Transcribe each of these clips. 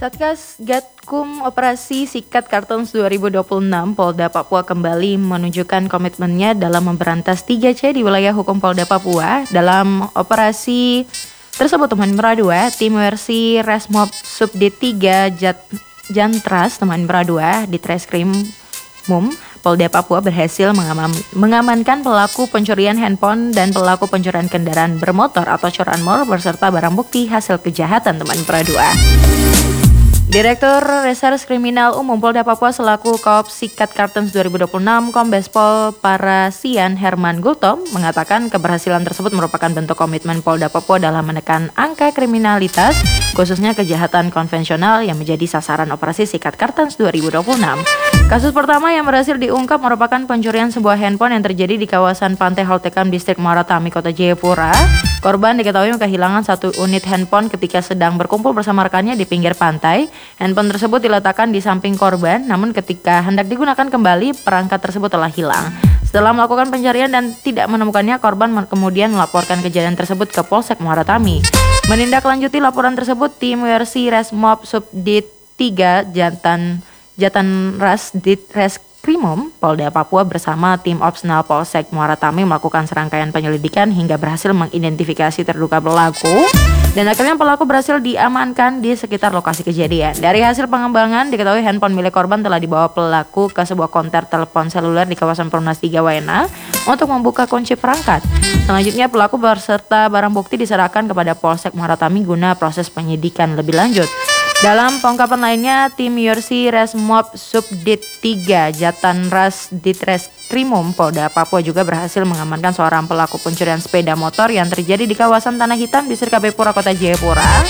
Satgas Gatkum Operasi Sikat Kartons 2026 Polda Papua kembali menunjukkan komitmennya dalam memberantas 3C di wilayah hukum Polda Papua. Dalam operasi tersebut teman Meradua, tim versi Resmob Subdit 3 Jantras teman Meradua di Treskrim Mum Polda Papua berhasil mengamankan pelaku pencurian handphone dan pelaku pencurian kendaraan bermotor atau curanmor beserta barang bukti hasil kejahatan teman Meradua. Direktur Reserse Kriminal Umum Polda Papua selaku Kops Sikat Kartons 2026 Kombes Pol Parasian Herman Gultom mengatakan keberhasilan tersebut merupakan bentuk komitmen Polda Papua dalam menekan angka kriminalitas khususnya kejahatan konvensional yang menjadi sasaran operasi Sikat Kartons 2026. Kasus pertama yang berhasil diungkap merupakan pencurian sebuah handphone yang terjadi di kawasan Pantai Holtekam Distrik Muara Tami Kota Jayapura. Korban diketahui kehilangan satu unit handphone ketika sedang berkumpul bersama rekannya di pinggir pantai. Handphone tersebut diletakkan di samping korban, namun ketika hendak digunakan kembali, perangkat tersebut telah hilang. Setelah melakukan pencarian dan tidak menemukannya, korban kemudian melaporkan kejadian tersebut ke Polsek Muara Tami. Menindaklanjuti laporan tersebut, tim versi Resmob Subdit 3 Jatanras Ditreskrimum Polda Papua bersama tim Opsnal Polsek Muara Tami melakukan serangkaian penyelidikan hingga berhasil mengidentifikasi terduga pelaku dan akhirnya pelaku berhasil diamankan di sekitar lokasi kejadian. Dari hasil pengembangan diketahui handphone milik korban telah dibawa pelaku ke sebuah konter telepon seluler di kawasan Perumnas 3 Waena untuk membuka kunci perangkat. Selanjutnya pelaku beserta barang bukti diserahkan kepada Polsek Muara Tami guna proses penyidikan lebih lanjut. Dalam pengungkapan lainnya, tim Yorsi Resmob Subdit 3 Jatanras Ditreskrimum Polda Papua juga berhasil mengamankan seorang pelaku pencurian sepeda motor yang terjadi di kawasan Tanah Hitam Distrik Kabepura Kota Jayapura.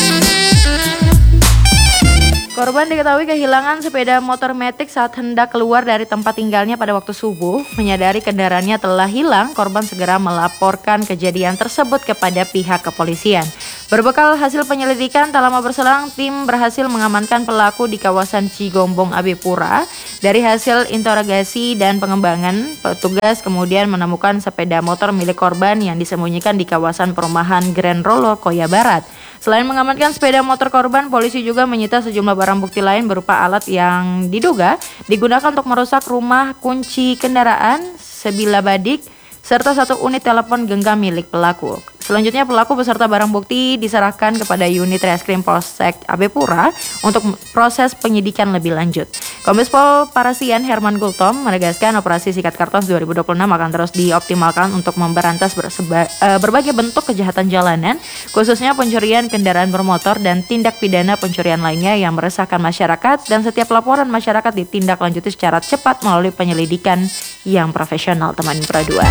Korban diketahui kehilangan sepeda motor Matic saat hendak keluar dari tempat tinggalnya pada waktu subuh. Menyadari kendaraannya telah hilang, korban segera melaporkan kejadian tersebut kepada pihak kepolisian. Berbekal hasil penyelidikan, tak lama berselang tim berhasil mengamankan pelaku di kawasan Cigombong Abepura. Dari hasil interogasi dan pengembangan, petugas kemudian menemukan sepeda motor milik korban yang disembunyikan di kawasan perumahan Grand Rolo, Koya Barat. Selain mengamankan sepeda motor korban, polisi juga menyita sejumlah barang bukti lain berupa alat yang diduga digunakan untuk merusak rumah, kunci kendaraan, sebilah badik, serta satu unit telepon genggam milik pelaku. Selanjutnya pelaku beserta barang bukti diserahkan kepada unit Reskrim Polsek Abepura untuk proses penyidikan lebih lanjut. Kombes Pol Parasian Herman Gultom menegaskan operasi Sikat Kartons 2026 akan terus dioptimalkan untuk memberantas berbagai bentuk kejahatan jalanan, khususnya pencurian kendaraan bermotor dan tindak pidana pencurian lainnya yang meresahkan masyarakat, dan setiap laporan masyarakat ditindaklanjuti secara cepat melalui penyelidikan yang profesional teman Pro2.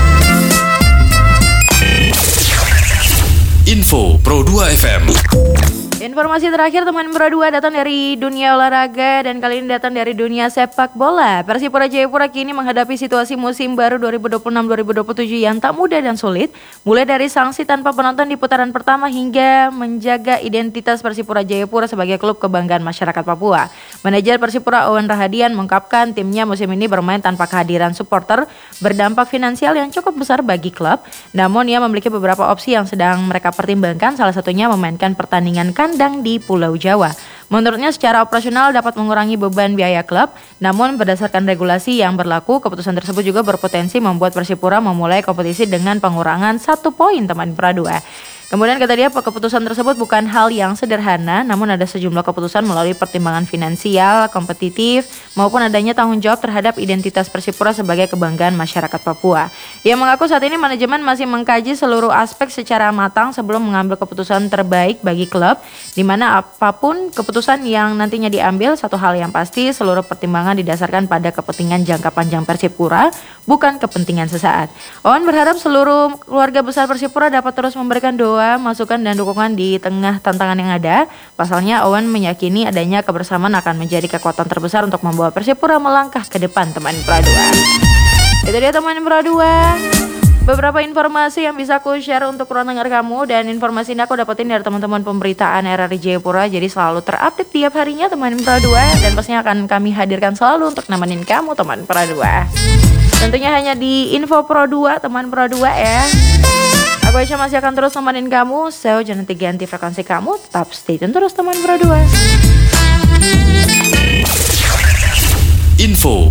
Info Pro2 FM. Informasi terakhir teman Pro2 datang dari dunia olahraga dan kali ini datang dari dunia sepak bola. Persipura Jayapura kini menghadapi situasi musim baru 2026-2027 yang tak mudah dan sulit, mulai dari sanksi tanpa penonton di putaran pertama hingga menjaga identitas Persipura Jayapura sebagai klub kebanggaan masyarakat Papua. Manajer Persipura Owen Rahadian mengungkapkan timnya musim ini bermain tanpa kehadiran supporter berdampak finansial yang cukup besar bagi klub. Namun ia memiliki beberapa opsi yang sedang mereka pertimbangkan, salah satunya memainkan pertandingan kandang di Pulau Jawa. Menurutnya secara operasional dapat mengurangi beban biaya klub, namun berdasarkan regulasi yang berlaku, keputusan tersebut juga berpotensi membuat Persipura memulai kompetisi dengan pengurangan 1 poin teman Pro2. Kemudian kata dia, keputusan tersebut bukan hal yang sederhana, namun ada sejumlah keputusan melalui pertimbangan finansial, kompetitif, maupun adanya tanggung jawab terhadap identitas Persipura sebagai kebanggaan masyarakat Papua. Ia mengaku saat ini manajemen masih mengkaji seluruh aspek secara matang sebelum mengambil keputusan terbaik bagi klub, di mana apapun keputusan yang nantinya diambil, satu hal yang pasti, seluruh pertimbangan didasarkan pada kepentingan jangka panjang Persipura, bukan kepentingan sesaat. Owen berharap seluruh keluarga besar Persipura dapat terus memberikan doa, masukan dan dukungan di tengah tantangan yang ada. Pasalnya Owen meyakini adanya kebersamaan akan menjadi kekuatan terbesar untuk membawa Persipura melangkah ke depan teman Pro2. Itu dia teman Pro2, beberapa informasi yang bisa aku share untuk ruang dengar kamu, dan informasi ini aku dapetin dari teman-teman pemberitaan RRI Jayapura. Jadi selalu terupdate tiap harinya teman Pro2, dan pastinya akan kami hadirkan selalu untuk nemenin kamu teman Pro2. Tentunya hanya di Info Pro2 teman Pro2 ya. Aku Aisyah masih akan terus nemenin kamu, so jangan ganti frekuensi kamu, tetap stay tune terus teman Pro2. info.